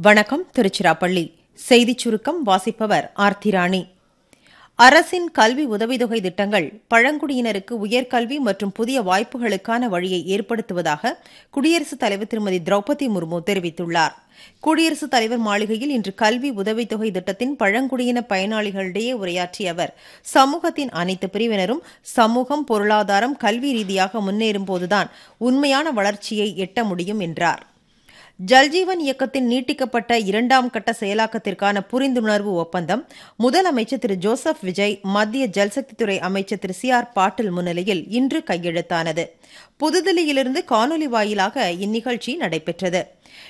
வணக்கம். திருச்சிராப்பள்ளி செய்திச் சுருக்கம் வாசிப்பவர் ஆர்த்திராணி. அரசின் கல்வி உதவித்தொகை திட்டங்கள் பழங்குடியினருக்கு உயர்கல்வி மற்றும் புதிய வாய்ப்புகளுக்கான வழியை ஏற்படுத்துவதாக குடியரசுத் தலைவர் திருமதி திரௌபதி முர்மு தெரிவித்துள்ளார். குடியரசுத் தலைவர் மாளிகையில் இன்று கல்வி உதவித்தொகை திட்டத்தின் பழங்குடியின பயனாளிகளிடையே உரையாற்றிய அவர், சமூகத்தின் அனைத்து பிரிவினரும் சமூகம், பொருளாதாரம், கல்வி ரீதியாக முன்னேறும்போதுதான் உண்மையான வளர்ச்சியை எட்ட முடியும் என்றார். ஜல்ஜீவன் இயக்கத்தின் நீட்டிக்கப்பட்ட 2ஆம் கட்ட செயலாக்கத்திற்கான புரிந்துணர்வு ஒப்பந்தம் முதலமைச்சர் திரு ஜோசப் விஜய், மத்திய ஜல்சக்தித்துறை அமைச்சர் திரு சி.ஆர். பாட்டீல் முன்னிலையில் இன்று கையெழுத்தானது. புதுதில்லியிலிருந்து காணொலி வாயிலாக இந்நிகழ்ச்சி நடைபெற்றது.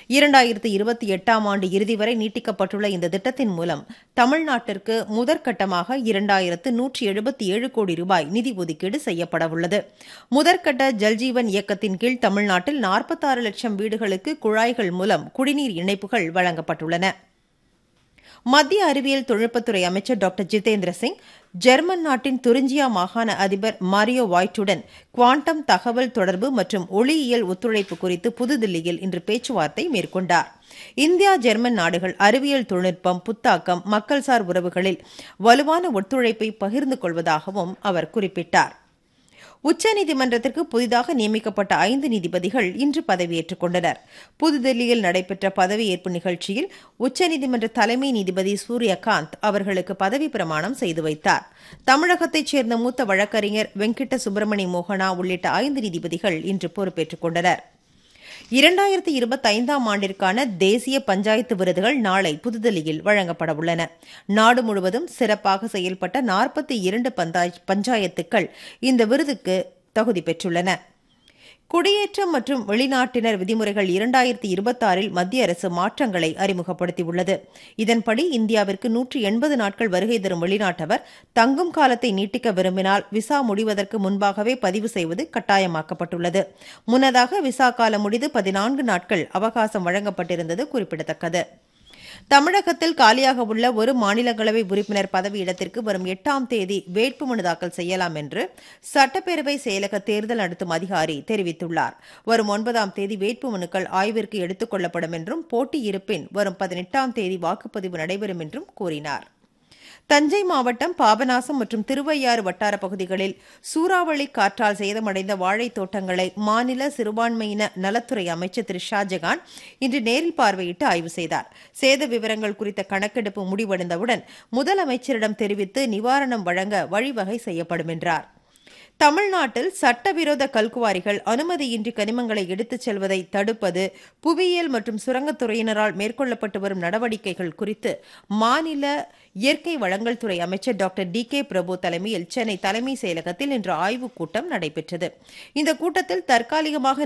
2028ஆம் ஆண்டு இறுதி வரை நீட்டிக்கப்பட்டுள்ள இந்த திட்டத்தின் மூலம் தமிழ்நாட்டிற்கு முதற்கட்டமாக 2177 கோடி ரூபாய் நிதி ஒதுக்கீடு செய்யப்படவுள்ளது. முதற்கட்ட ஜல்ஜீவன் இயக்கத்தின் கீழ் தமிழ்நாட்டில் 46 லட்சம் வீடுகளுக்கு குழாய்கள் மூலம் குடிநீர் இணைப்புகள் வழங்கப்பட்டுள்ளன. மத்திய அறிவியல் தொழில்நுட்பத்துறை அமைச்சர் டாக்டர் ஜிதேந்திர சிங் ஜெர்மன் நாட்டின் துரிஞ்சியா மாகாண அதிபர் மாரியோ வாய்ட்டுடன் குவாண்டம் தகவல் தொடர்பு மற்றும் ஒளியியல் ஒத்துழைப்பு குறித்து புதுதில்லியில் இன்று பேச்சுவார்த்தை மேற்கொண்டார். இந்தியா ஜெர்மன் நாடுகள் அறிவியல் தொழில்நுட்பம், புத்தாக்கம், மக்கள்சார் உறவுகளில் வலுவான ஒத்துழைப்பை பகிர்ந்து கொள்வதாகவும் அவர் குறிப்பிட்டார். உச்சநீதிமன்றத்திற்கு புதிதாக நியமிக்கப்பட்ட 5 நீதிபதிகள் இன்று பதவியேற்றுக் கொண்டனர். புதுதில்லியில் நடைபெற்ற பதவியேற்பு நிகழ்ச்சியில் உச்சநீதிமன்ற தலைமை நீதிபதி சூரியகாந்த் அவர்களுக்கு பதவி பிரமாணம் செய்து வைத்தார். தமிழகத்தைச் சேர்ந்த மூத்த வழக்கறிஞர் வெங்கிட்ட சுப்பிரமணி மோகனா உள்ளிட்ட 5 நீதிபதிகள் இன்று பொறுப்பேற்றுக் கொண்டனர். 2025ஆம் ஆண்டிற்கான தேசிய பஞ்சாயத்து விருதுகள் நாளை புதுதில்லியில் வழங்கப்படவுள்ளன. நாடு முழுவதும் சிறப்பாக செயல்பட்ட 42 பஞ்சாயத்துக்கள் இந்த விருதுக்கு தகுதி பெற்றுள்ளன. குடியேற்றம் மற்றும் வெளிநாட்டினர் விதிமுறைகள் 2026இல் மத்திய அரசு மாற்றங்களை அறிமுகப்படுத்தியுள்ளது. இதன்படி இந்தியாவிற்கு 180 நாட்கள் வருகை தரும் வெளிநாட்டவர் தங்கும் காலத்தை நீட்டிக்க விரும்பினால் விசா முடிவதற்கு முன்பாகவே பதிவு செய்வது கட்டாயமாக்கப்பட்டுள்ளது. முன்னதாக விசா காலம் முடிந்து 14 நாட்கள் அவகாசம் வழங்கப்பட்டிருந்தது குறிப்பிடத்தக்கது. தமிழகத்தில் காலியாக உள்ள ஒரு மாநிலங்களவை உறுப்பினர் பதவியிடத்திற்கு வரும் 8ஆம் தேதி வேட்புமனு தாக்கல் செய்யலாம் என்று சட்டப்பேரவை செயலக தேர்தல் நடத்தும் அதிகாரி தெரிவித்துள்ளார். வரும் 9ஆம் தேதி வேட்புமனுக்கள் ஆய்விற்கு எடுத்துக் கொள்ளப்படும் என்றும், போட்டி இருப்பின் வரும் 18ஆம் தேதி வாக்குப்பதிவு நடைபெறும் என்றும் கூறினார். தஞ்சை மாவட்டம் பாபநாசம் மற்றும் திருவையாறு வட்டார பகுதிகளில் சூறாவளி காற்றால் சேதமடைந்த வாழைத் தோட்டங்களை மாநில சிறுபான்மையின நலத்துறை அமைச்சர் திரு ஷாஜகான் இன்று நேரில் பார்வையிட்டு ஆய்வு செய்தார். சேத விவரங்கள் குறித்த கணக்கெடுப்பு முடிவடைந்தவுடன் முதலமைச்சரிடம் தெரிவித்து நிவாரணம் வழங்க வழிவகை செய்யப்படும் என்றார். தமிழ்நாட்டில் சட்டவிரோத கல்குவாரிகள் அனுமதியின்றி கனிமங்களை எடுத்துச் செல்வதை தடுப்பது, புவியியல் மற்றும் சுரங்கத்துறையினரால் மேற்கொள்ளப்பட்டு வரும் நடவடிக்கைகள் குறித்து மாநில இயற்கை வளங்கள் துறை அமைச்சர் டாக்டர் டி.கே. பிரபு தலைமையில் சென்னை தலைமைச் செயலகத்தில் இன்று ஆய்வுக் கூட்டம் நடைபெற்றது. இந்த கூட்டத்தில் தற்காலிகமாக